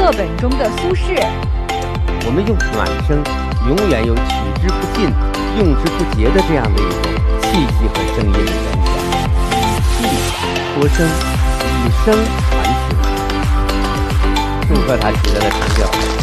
课本中的苏轼。 我们用暖声，永远有取之不尽、用之不竭的这样的一种气息和声音的联想，以气托声，以声传情。祝贺他取得了成就。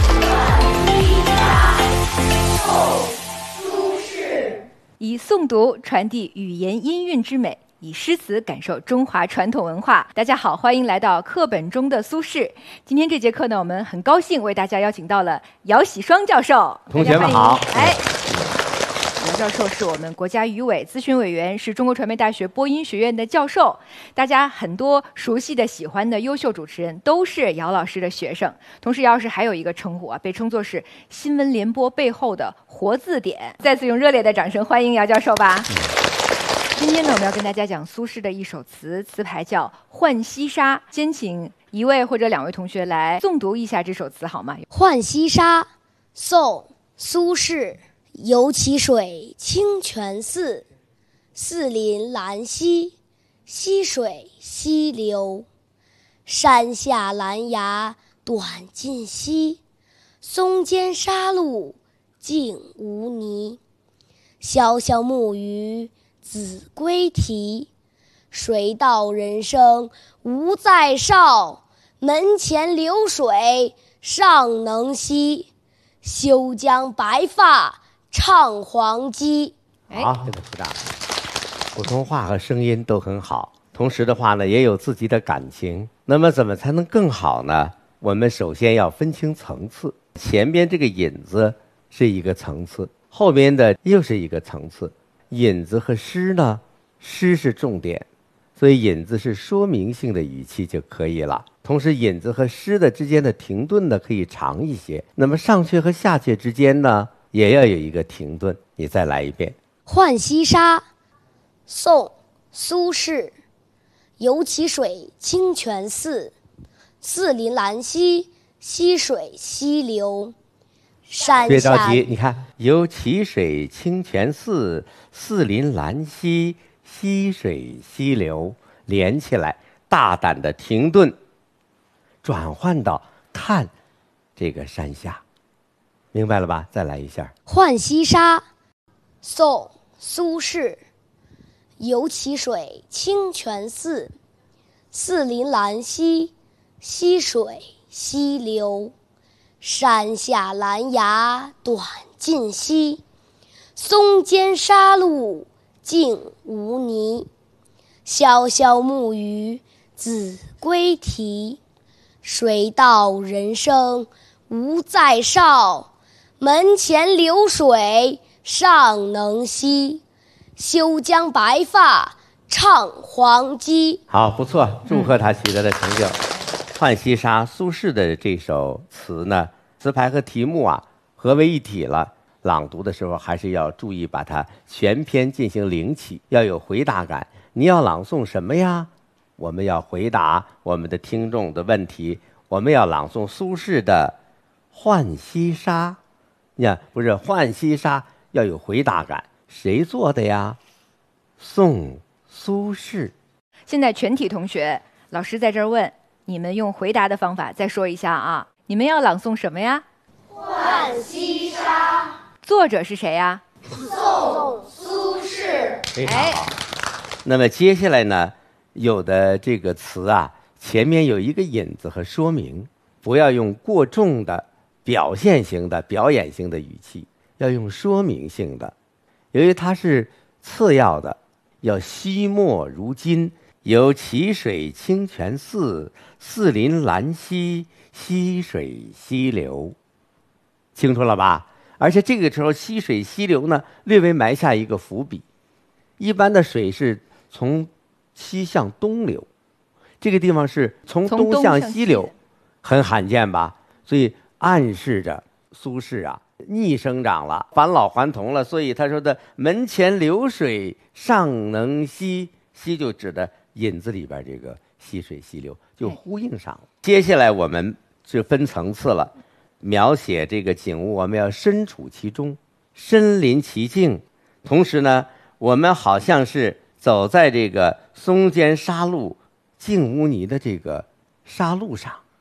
以诵读传递语言音韵之美，以诗词感受中华传统文化。大家好，欢迎来到课本中的苏轼。今天这节课呢，我们很高兴为大家邀请到了姚喜双教授。 同学们好。 姚教授是我们国家语委咨询委员，是中国传媒大学播音学院的教授。大家很多熟悉的、喜欢的优秀主持人都是姚老师的学生。同时，姚老师还有一个称呼啊，被称作是新闻联播背后的活字典。再次用热烈的掌声欢迎姚教授吧。今天呢，我们要跟大家讲苏轼的一首词，词牌叫《浣溪沙》。先请一位或者两位同学来诵读一下这首词好吗？《 浣溪沙》宋·苏轼。游其水清泉寺，寺临兰溪，溪水溪流。山下兰芽短尽稀，松间沙路净无泥。潇潇木鱼子规啼，谁道人生无再少？门前流水尚能西，休将白发唱黄鸡。 好，这个鼓掌。普通话和声音都很好，同时的话呢，也有自己的感情。那么怎么才能更好呢？我们首先要分清层次，前边这个引子是一个层次，后边的又是一个层次。引子和诗呢，诗是重点，所以引子是说明性的语气就可以了。同时引子和诗的之间的停顿呢，可以长一些。那么上阙和下阙之间呢，也要有一个停顿。你再来一遍。 《浣溪沙》宋·苏轼。游其水清泉寺，寺临兰溪，溪水溪流。山别下着急，你看，游其水清泉寺，寺临兰溪，溪水溪流，连起来，大胆的停顿，转换到看这个山下，明白了吧？再来一下。 《浣溪沙》宋·苏轼。游其水清泉寺，寺临兰溪，溪水溪流。山下兰芽短尽稀，松间沙路净无泥。潇潇木鱼子规啼，谁道人生无再少？门前流水尚能西，休将白发唱黄鸡。 好，不错，祝贺他取得了成就。浣溪沙，苏轼的这首词呢，词牌和题目啊合为一体了。朗读的时候还是要注意把它全篇进行领起，要有回答感。你要朗诵什么呀？我们要回答我们的听众的问题。我们要朗诵苏轼的《浣溪沙》。你看，不是《浣溪沙》要有回答感。谁做的呀？宋苏轼。 现在全体同学，老师在这儿问你们，用回答的方法再说一下啊！你们要朗诵什么呀？ 浣溪沙。 作者是谁呀？ 宋苏轼。 非常好。那么接下来呢，有的这个词啊，前面有一个引子和说明，不要用过重的表现型的表演性的语气，要用说明性的。由于它是次要的，要惜墨如金。游其水清泉寺，寺临兰溪，溪水溪流。清楚了吧？而且这个时候溪水溪流呢，略微埋下一个伏笔。一般的水是从西向东流，这个地方是从东向西流，很罕见吧？所以暗示着苏轼啊逆生长了，返老还童了。所以他说的门前流水尚能西，西就指的引子里边这个溪水溪流，就呼应上了。接下来我们就分层次了，描写这个景物，我们要身处其中，身临其境。同时呢，我们好像是走在这个松间沙路净污泥的这个沙路上，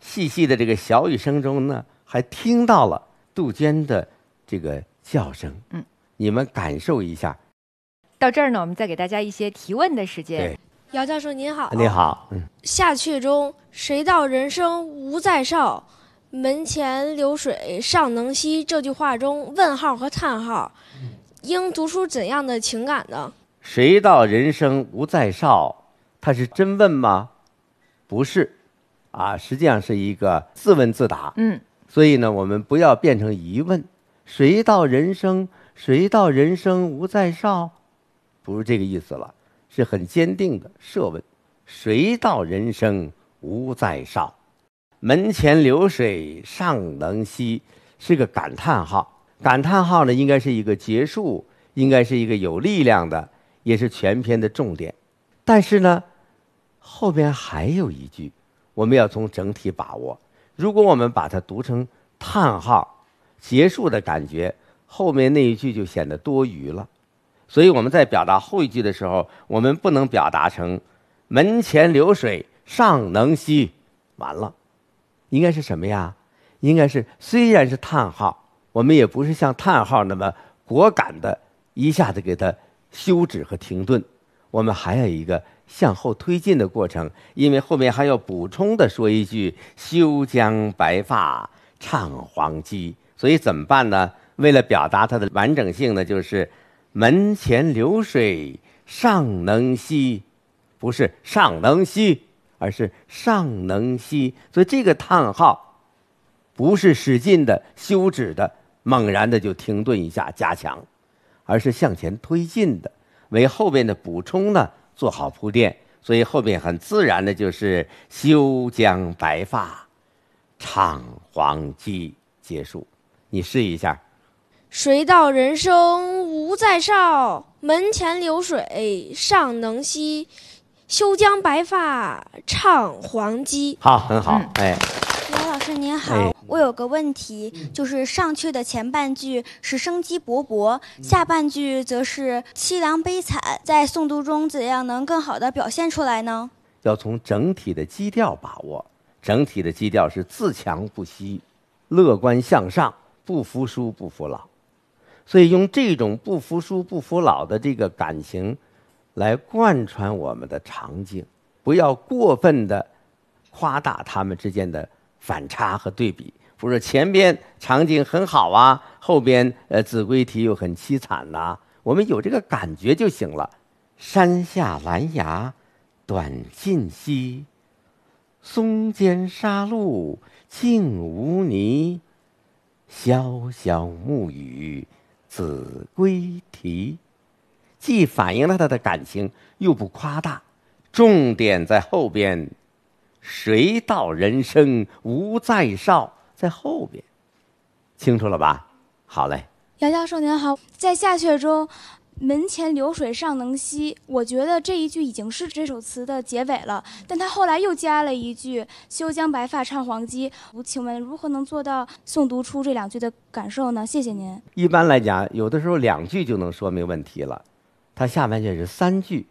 细细的这个小雨声中呢，还听到了杜鹃的这个叫声。你们感受一下。 到这儿呢，我们再给大家一些提问的时间。 对， 姚教授您好。 你好。 下阙中“谁道人生无再少，门前流水尚能西”这句话中，问号和叹号应读出怎样的情感呢？ 谁道人生无再少，他是真问吗？不是啊，实际上是一个自问自答。所以呢，我们不要变成疑问。谁道人生无再少，不是这个意思了，是很坚定的设问。谁道人生无再少，门前流水尚能西，是个感叹号。感叹号呢，应该是一个结束，应该是一个有力量的，也是全篇的重点。但是呢，后边还有一句，我们要从整体把握。如果我们把它读成叹号结束的感觉，后面那一句就显得多余了。所以我们在表达后一句的时候，我们不能表达成门前流水尚能西，完了，应该是什么呀？应该是虽然是叹号，我们也不是像叹号那么果敢的一下子给它休止和停顿，我们还有一个向后推进的过程，因为后面还要补充的说一句休将白发唱黄鸡。所以怎么办呢？为了表达它的完整性呢，就是门前流水尚能西，不是尚能西，而是尚能西。所以这个叹号不是使劲的休止的猛然的就停顿一下加强，而是向前推进的，为后边的补充呢做好铺垫。所以后边很自然的就是休将白发唱黄鸡结束。你试一下。 谁道人生无再少，门前流水尚能西，休将白发唱黄鸡。 好，很好。 姚老师您好，我有个问题，就是上阙的前半句是生机勃勃，下半句则是凄凉悲惨，在诵读中怎样能更好的表现出来呢？ 要从整体的基调把握，整体的基调是自强不息，乐观向上，不服输不服老。所以用这种不服输不服老的这个感情来贯穿我们的场景，不要过分的夸大他们之间的反差和对比。不是前边场景很好啊，后边子规题又很凄惨呐，我们有这个感觉就行了。山下兰芽短尽稀，松间沙路净无泥，潇潇暮雨子规题。既反映了他的感情，又不夸大，重点在后边。谁道人生无再少，在后边，清楚了吧？好嘞。 姚教授您好，在下阙中门前流水尚能西，我觉得这一句已经是这首词的结尾了，但他后来又加了一句休将白发唱黄鸡。请问如何能做到诵读出这两句的感受呢？谢谢您。 一般来讲，有的时候2句就能说明问题了，它下半句是3句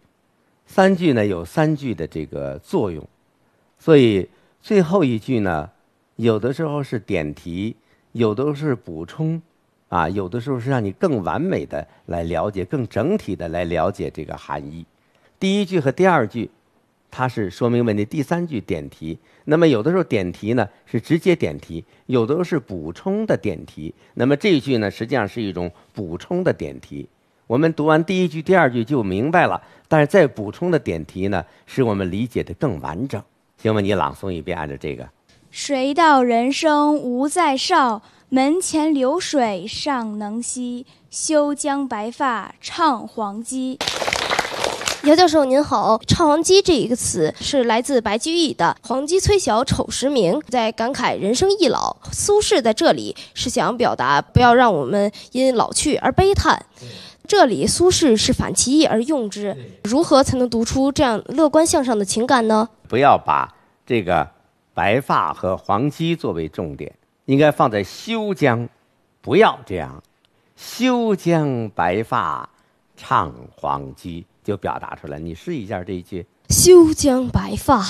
，3句呢有3句的这个作用，所以最后一句呢，有的时候是点题，有的是补充啊，有的时候是让你更完美的来了解，更整体的来了解这个含义。第一句和第2句它是说明问题，第3句点题。那么有的时候点题呢是直接点题，有的时候是补充的点题。那么这一句呢实际上是一种补充的点题。我们读完第1句第2句就明白了，但是再补充的点题呢使我们理解的更完整。请问你朗诵一遍，按照这个。 谁道人生无再少，门前流水尚能西，休将白发唱黄鸡。 姚教授您好，唱黄鸡这一个词是来自白居易的《黄鸡催晓丑时明》，在感慨人生易老。苏轼在这里是想表达不要让我们因老去而悲叹，这里苏轼是反其意而用之，如何才能读出这样乐观向上的情感呢？ 不要把这个白发和黄鸡作为重点，应该放在休将，不要这样，休将白发唱黄鸡就表达出来。你试一下这一句。 休将白发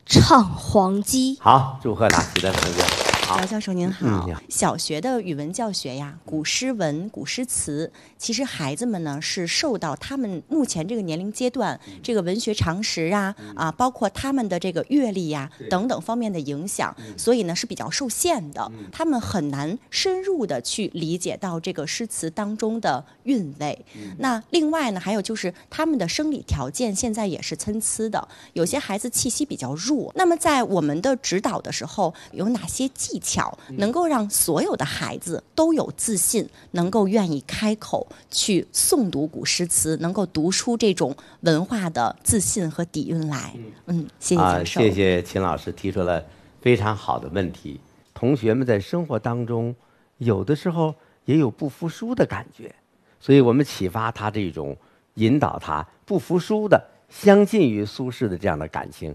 唱黄鸡。 好，祝贺拿起的同学。 姚教授您好， 你好。 小学的语文教学呀，古诗文、古诗词，其实孩子们呢是受到他们目前这个年龄阶段这个文学常识包括他们的这个阅历等等方面的影响，所以呢是比较受限的，他们很难深入的去理解到这个诗词当中的韵味。那另外呢，还有就是他们的生理条件现在也是参差的，有些孩子气息比较弱，那么在我们的指导的时候，有哪些技巧能够让所有的孩子都有自信，能够愿意开口去诵读古诗词，能够读出这种文化的自信和底蕴来？谢谢教授。 谢谢秦老师提出了非常好的问题。同学们在生活当中，有的时候也有不服输的感觉，所以我们启发他这种，引导他不服输的，相近于苏轼的这样的感情，